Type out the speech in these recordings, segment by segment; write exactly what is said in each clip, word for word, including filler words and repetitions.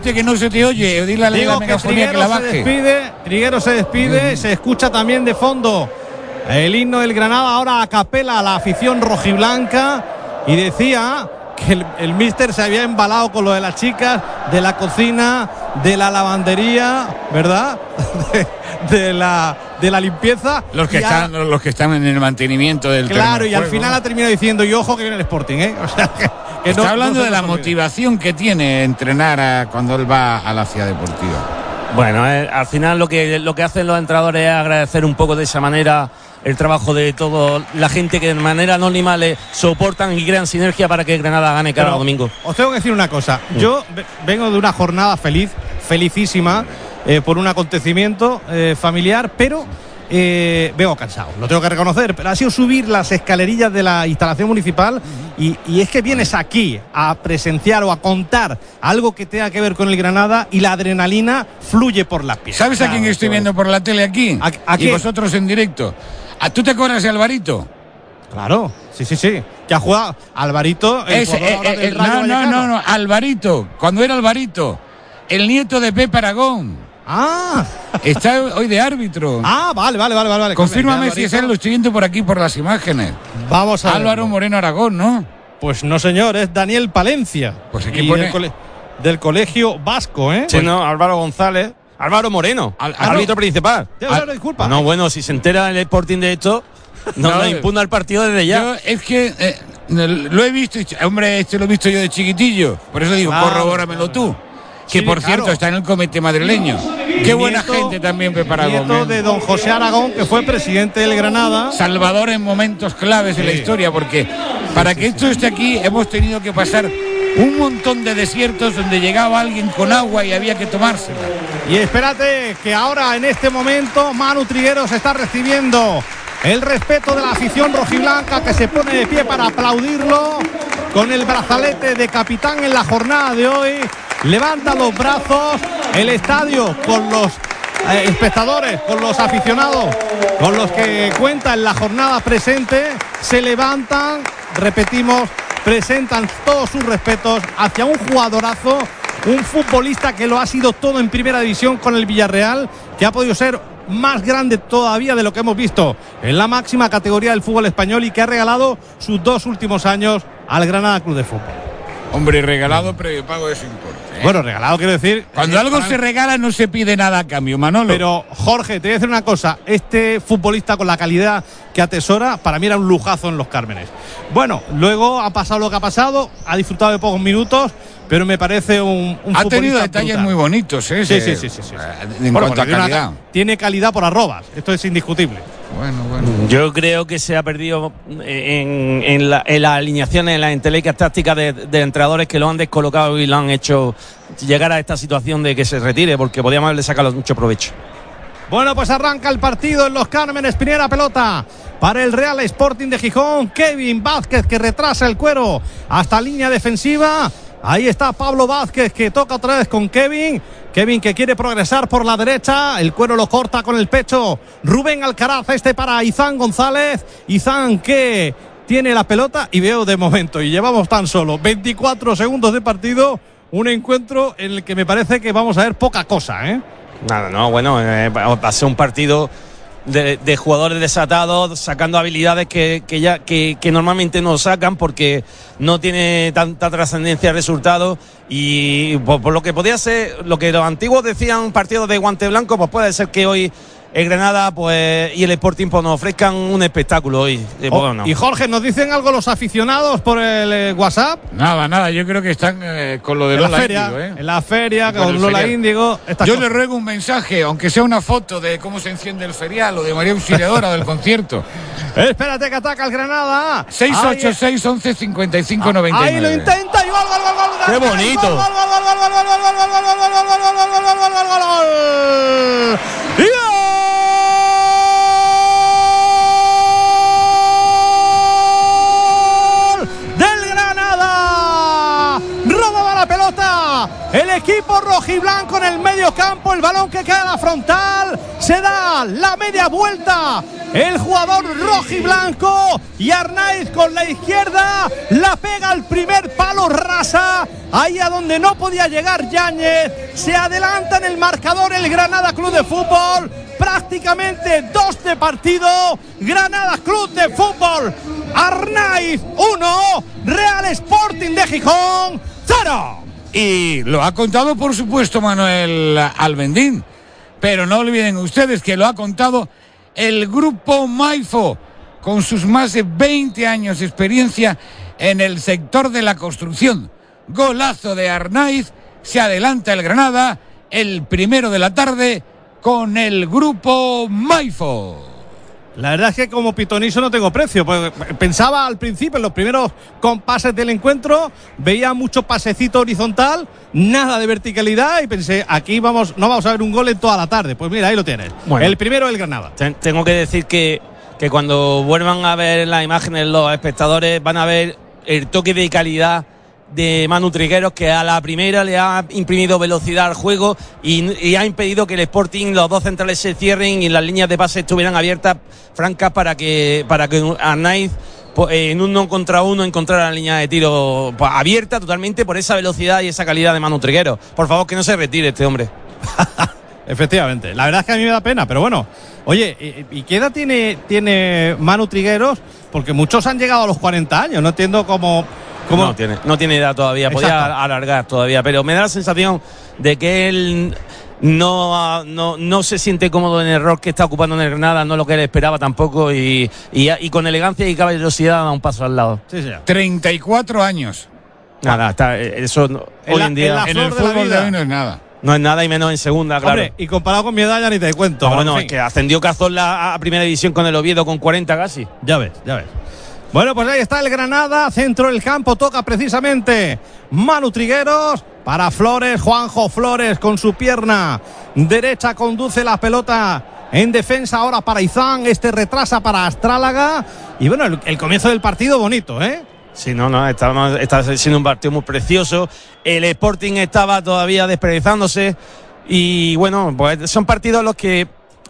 Que no se te oye, dile a la megafonía que la baje. Se despide, Trigueros se despide, mm. se escucha también de fondo el himno del Granada, ahora a capela a la afición rojiblanca, y decía que el, el míster se había embalado con lo de las chicas, de la cocina, de la lavandería, ¿verdad? De, de la de la limpieza. Los que están, a, los que están en el mantenimiento del terreno. Claro, y juego, al final ¿no? ha terminado diciendo, y ojo que viene el Sporting, ¿eh? O sea, que, que está no, hablando no de la olvide. motivación que tiene entrenar a, cuando él va a la ciudad deportiva. Bueno, eh, al final lo que lo que hacen los entrenadores es agradecer un poco de esa manera el trabajo de toda la gente que de manera anónima le soportan y crean sinergia para que Granada gane cada Pero domingo. Os tengo que decir una cosa, mm. yo vengo de una jornada feliz, felicísima, eh, por un acontecimiento eh, familiar, pero eh, vengo cansado, lo tengo que reconocer, pero ha sido subir las escalerillas de la instalación municipal y, y es que vienes aquí a presenciar o a contar algo que tenga que ver con el Granada y la adrenalina fluye por las piernas. ¿Sabes a quién estoy viendo por la tele aquí? ¿A, a y vosotros en directo? ¿Tú te acuerdas de Alvarito? Claro, sí, sí, sí. Que ha jugado Alvarito. El Ese, eh, eh, el no, no, no, no, Alvarito. Cuando era Alvarito. El nieto de Pepe Aragón. Ah. Está hoy de árbitro. Ah, vale, vale, vale, vale. Confírmame si es él, lo estoy viendo por aquí por las imágenes. Vamos a ver. Álvaro Moreno Aragón, ¿no? Pues no, señor, es Daniel Palencia. Pues aquí pone... del, cole... del colegio vasco, ¿eh? Sí, pues... no, Álvaro González. Álvaro Moreno, Al, árbitro principal. Al, disculpa. No, bueno, si se entera el Sporting de esto, no, no impugna el partido desde ya. Yo, es que eh, lo he visto, hombre, este lo he visto yo de chiquitillo. Por eso digo, claro, corrobóramelo tú. Que sí, por claro. cierto está en el comité madrileño. Qué nieto, buena gente también Pepe Aragón. Nieto de don José Aragón, que fue presidente del Granada. Salvador en momentos claves sí. de la historia, porque para sí, que sí, esto sí. esté aquí hemos tenido que pasar un montón de desiertos donde llegaba alguien con agua y había que tomársela. Y espérate que ahora en este momento Manu Trigueros está recibiendo el respeto de la afición rojiblanca, que se pone de pie para aplaudirlo con el brazalete de capitán en la jornada de hoy. Levanta los brazos el estadio con los eh, espectadores, con los aficionados, con los que cuenta en la jornada presente, se levantan, repetimos, presentan todos sus respetos hacia un jugadorazo, un futbolista que lo ha sido todo en primera división con el Villarreal, que ha podido ser más grande todavía de lo que hemos visto en la máxima categoría del fútbol español y que ha regalado sus dos últimos años al Granada Club de Fútbol. Hombre, regalado previo pago de su importe, ¿eh? Bueno, regalado quiero decir... Cuando algo para... se regala no se pide nada a cambio, Manolo. Pero, Jorge, te voy a decir una cosa. Este futbolista con la calidad que atesora, para mí era un lujazo en Los Cármenes. Bueno, luego ha pasado lo que ha pasado, ha disfrutado de pocos minutos, pero me parece un, un ha futbolista tenido detalles brutal. Muy bonitos, ¿eh? Sí, sí, sí, sí, sí. En bueno, cuanto a calidad. Una, tiene calidad por arrobas, esto es indiscutible. Bueno, bueno. Yo creo que se ha perdido en, en, la, en las alineaciones, en las intelectuas tácticas de, de entrenadores que lo han descolocado y lo han hecho llegar a esta situación de que se retire, porque podíamos haberle sacado mucho provecho. Bueno, pues arranca el partido en Los Cármenes. Primera pelota para el Real Sporting de Gijón. Kevin Vázquez, que retrasa el cuero hasta línea defensiva. Ahí está Pablo Vázquez, que toca otra vez con Kevin. Kevin, que quiere progresar por la derecha. El cuero lo corta con el pecho Rubén Alcaraz. Este para Izán González. Izán, que tiene la pelota. Y veo de momento, y llevamos tan solo veinticuatro segundos de partido, un encuentro en el que me parece que vamos a ver poca cosa, ¿eh? Nada, no, bueno, eh, va a ser un partido de, de jugadores desatados, sacando habilidades que, que ya que, que normalmente no sacan porque no tiene tanta trascendencia el resultado, y por, por lo que podía ser, lo que los antiguos decían partidos de guante blanco, pues puede ser que hoy el Granada pues y el Sporting pues, nos ofrezcan un espectáculo hoy. Eh, oh, bueno. Y Jorge, ¿nos dicen algo los aficionados por el eh, WhatsApp? Nada, nada, yo creo que están eh, con lo de en Lola la feria, Índigo, ¿eh? En la feria, con, con Lola ferial. Índigo. Yo cosas. le ruego un mensaje, aunque sea una foto de cómo se enciende el ferial o de María Auxiliadora del concierto. Espérate que ataca el Granada. seis ocho seis, once, cincuenta y cinco, noventa y nueve. Ahí lo intenta y gol, gol, gol, gol. ¡Qué bonito! Gol, gol, gol, gol, gol, gol, gol, gol, gol, gol, gol, gol, gol, gol, gol, gol, gol. ¡Y gol! El equipo rojiblanco en el medio campo, el balón que cae a la frontal, se da la media vuelta el jugador rojiblanco, y Arnaiz con la izquierda la pega al primer palo rasa, ahí a donde no podía llegar Yáñez. Se adelanta en el marcador el Granada Club de Fútbol, prácticamente dos de partido. Granada Club de Fútbol Arnaiz uno, Real Sporting de Gijón cero. Y lo ha contado, por supuesto, Manuel Albendín, pero no olviden ustedes que lo ha contado el Grupo Maifo, con sus más de veinte años de experiencia en el sector de la construcción. Golazo de Arnaiz, se adelanta el Granada, el primero de la tarde, con el Grupo Maifo. La verdad es que como pitonizo no tengo precio, pues pensaba al principio, en los primeros compases del encuentro, veía mucho pasecito horizontal, nada de verticalidad, y pensé, aquí vamos, no vamos a ver un gol en toda la tarde. Pues mira, ahí lo tienes. Bueno, el primero del Granada. Ten, tengo que decir que, que cuando vuelvan a ver las imágenes los espectadores van a ver el toque de calidad de Manu Trigueros, que a la primera le ha imprimido velocidad al juego y, y ha impedido que el Sporting, los dos centrales se cierren y las líneas de pase estuvieran abiertas, francas, para que para que Arnaiz en uno contra uno encontrara la línea de tiro abierta totalmente por esa velocidad y esa calidad de Manu Trigueros. Por favor, que no se retire este hombre. Efectivamente, la verdad es que a mí me da pena, pero bueno. Oye, ¿y, y qué edad tiene, tiene Manu Trigueros? Porque muchos han llegado a los cuarenta años, no entiendo cómo... ¿Cómo? No tiene, no tiene edad todavía, Exacto. Podía alargar todavía, pero me da la sensación de que él no, no, no se siente cómodo en el rol que está ocupando en el Granada, no lo que él esperaba tampoco, y, y, y con elegancia y caballerosidad da un paso al lado. Sí, sí. treinta y cuatro años. Nada, está, eso no, En hoy la- en día en la En flor el de la fútbol de vida. hoy no es nada. no es nada, y menos en segunda, claro. Hombre, y comparado con mi edad ya ni te cuento. No, pero bueno, en es fin. que ascendió Cazorla a primera división con el Oviedo con cuarenta casi. Ya ves, ya ves. Bueno, pues ahí está el Granada, centro del campo, toca precisamente Manu Trigueros para Flores, Juanjo Flores con su pierna derecha conduce la pelota en defensa ahora para Izán, este retrasa para Astrálaga, y bueno, el, el comienzo del partido bonito, ¿eh? Sí, no, no, está, está siendo un partido muy precioso. El Sporting estaba todavía desperdiciándose y bueno, pues son partidos los que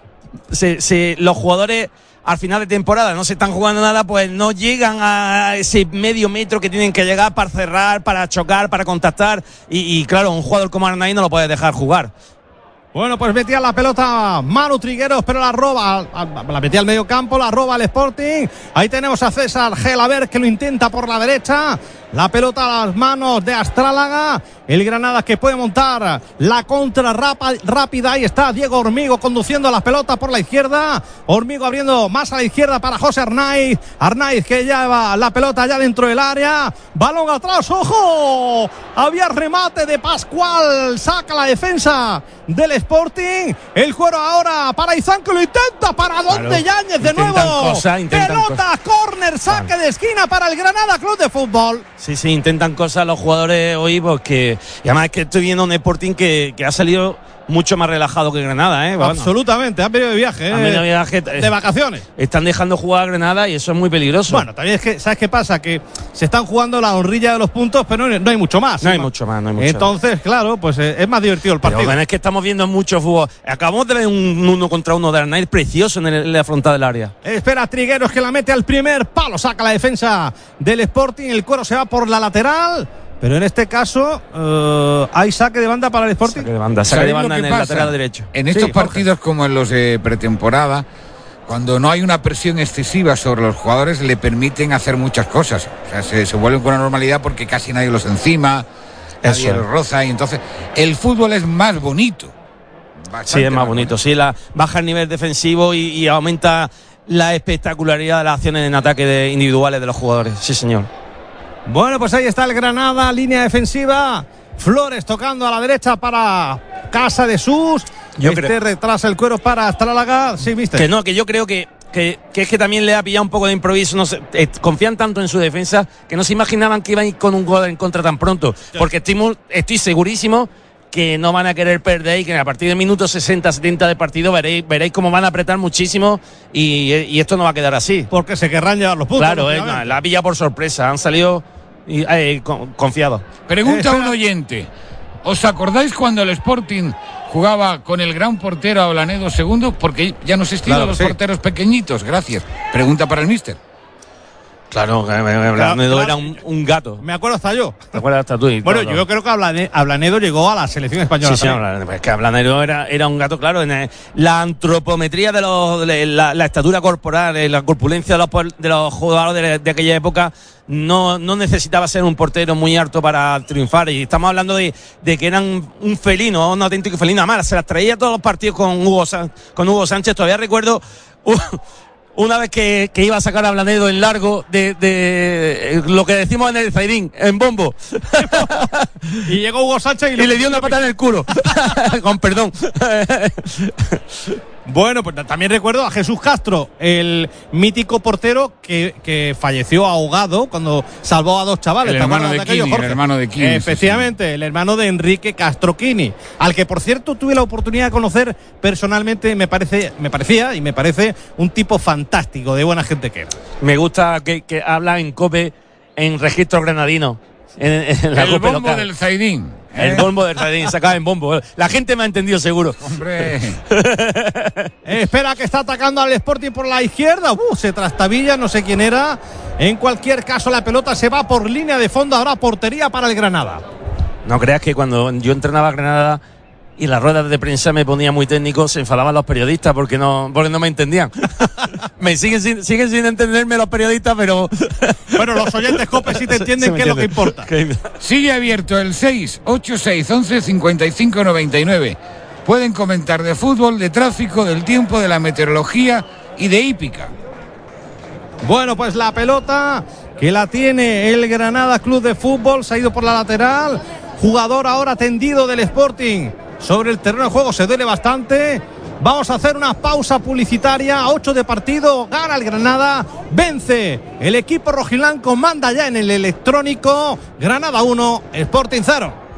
se, se, los jugadores al final de temporada no se están jugando nada, pues no llegan a ese medio metro que tienen que llegar para cerrar, para chocar, para contactar, y, y claro, un jugador como Arnaiz no lo puede dejar jugar. Bueno, pues metía la pelota Manu Trigueros, pero la roba, la metía al medio campo, la roba al Sporting. Ahí tenemos a César Gelaber, que lo intenta por la derecha. La pelota a las manos de Astrálaga. El Granada que puede montar la contra rápida. Ahí está Diego Hormigo conduciendo la pelota por la izquierda. Hormigo abriendo más a la izquierda para José Arnaiz. Arnaiz que lleva la pelota ya dentro del área. Balón atrás, ¡ojo! Había remate de Pascual. Saca la defensa del Sporting. El cuero ahora para Izán, que lo intenta. ¿Para dónde? Claro. Yáñez de Intentan nuevo. cosas, intentan Pelota, córner, saque Claro. de esquina para el Granada Club de Fútbol. Sí, sí, intentan cosas los jugadores hoy, porque y además es que estoy viendo un Sporting que, que ha salido mucho más relajado que Granada, ¿eh? Bueno, Absolutamente, han venido de viaje, ¿eh? han venido de viaje, de vacaciones. Están dejando jugar a Granada y eso es muy peligroso. Bueno, también es que, ¿sabes qué pasa? Que se están jugando la honrilla de los puntos, pero no, no hay mucho más. no hay mucho más, no hay mucho Entonces, más. claro, pues eh, es más divertido el Pero partido. bueno, es que estamos viendo mucho fútbol. Acabamos de ver un uno contra uno de Arnaiz precioso en, el, en la frontal del área. Espera Trigueros, que la mete al primer palo, saca la defensa del Sporting, el cuero se va por la lateral, pero en este caso eh, hay saque de banda para el Sporting. Saque de banda, saque de ¿Sabéis banda lo en que el pasa? lateral derecho. En estos Sí, Jorge. partidos como en los de pretemporada, cuando no hay una presión excesiva sobre los jugadores, le permiten hacer muchas cosas. O sea, se, se vuelven con la normalidad porque casi nadie los encima, nadie Eso. los roza, y entonces el fútbol es más bonito. Sí, Bastante es más bonito. Sí, la, baja el nivel defensivo y, y aumenta la espectacularidad de las acciones en ataque de, individuales de los jugadores. Sí, señor. Bueno, pues ahí está el Granada, línea defensiva. Flores tocando a la derecha para Casa de Sus. Yo este creo- retrasa el cuero para Astrálaga. Sí, viste. Que no, que yo creo que, que, que es que también le ha pillado un poco de improviso. No sé, eh, confían tanto en su defensa que no se imaginaban que iban a ir con un gol en contra tan pronto. Porque estoy, mu- estoy segurísimo que no van a querer perder y que a partir del minuto sesenta, setenta del partido veréis, veréis cómo van a apretar muchísimo y, y esto no va a quedar así. Porque se querrán llevar los puntos. Claro, eh, lógicamente. la ha pillado por sorpresa. Han salido y, eh, con- confiados. Pregunta Eh, un oyente: ¿os acordáis cuando el Sporting jugaba con el gran portero Ablanedo segundo, porque ya no se estilan Claro, los sí. porteros pequeñitos. Gracias. Pregunta para el míster. Claro, que Ablanedo claro. era un, un gato. Me acuerdo hasta yo. ¿Te acuerdas hasta tú? Y Bueno, todo. yo creo que Ablane- Ablanedo llegó a la selección española. Sí, sí, también. Ablanedo, es que Ablanedo era, era un gato, claro. En el- la antropometría de los, de la, la estatura corporal, eh, la corpulencia de los, por- de los jugadores de, de aquella época, no, no necesitaba ser un portero muy alto para triunfar. Y estamos hablando de, de que eran un felino, un auténtico felino. Además, se las traía todos los partidos con Hugo, San- con Hugo Sánchez. Todavía recuerdo uh, una vez que, que iba a sacar a Ablanedo en largo de, de eh, lo que decimos en el Zairín, en bombo. Y llegó Hugo Sánchez y, Y lo- le dio una patada en el culo. Con perdón. Bueno, pues también recuerdo a Jesús Castro, el mítico portero que, que falleció ahogado cuando salvó a dos chavales. El ¿Te hermano acuerdas de aquello, Quini, el Jorge? hermano de Quini, sí, Efectivamente, el hermano de Enrique Castro Quini, al que por cierto tuve la oportunidad de conocer personalmente. Me parece, me parecía y me parece un tipo fantástico, de buena gente que era. Me gusta que, que habla en COPE en registro granadino. En, en la El COPE bombo local. del Zairín. El ¿eh? bombo del Zairín, sacaba en bombo. La gente me ha entendido seguro. Hombre. Eh, espera, que está atacando al Sporting por la izquierda. Uh, se trastabilla, no sé quién era. En cualquier caso, la pelota se va por línea de fondo. Habrá portería para el Granada. No creas que cuando yo entrenaba a Granada y las ruedas de prensa me ponía muy técnico, se enfadaban los periodistas porque no, porque no me entendían. me siguen sin, siguen sin entenderme los periodistas, pero Bueno, los oyentes Cope sí te entienden Se me qué es lo que entiende. importa. Que- Sigue abierto el seis ocho seis once cincuenta y cinco noventa y nueve. Pueden comentar de fútbol, de tráfico, del tiempo, de la meteorología y de hípica. Bueno, pues la pelota que la tiene el Granada Club de Fútbol, se ha ido por la lateral. Jugador ahora tendido del Sporting sobre el terreno de juego, se duele bastante. Vamos a hacer una pausa publicitaria. ocho de partido, gana el Granada, vence el equipo rojiblanco, manda ya en el electrónico. Granada uno, Sporting cero.